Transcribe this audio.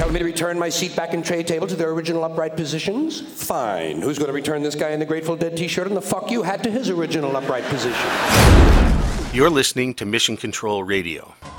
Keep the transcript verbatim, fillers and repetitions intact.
Want me to return my seat back and tray table to their original upright positions? Fine. Who's going to return this guy in the Grateful Dead t-shirt and the fuck you hat to his original upright position? You're listening to Mission Control Radio.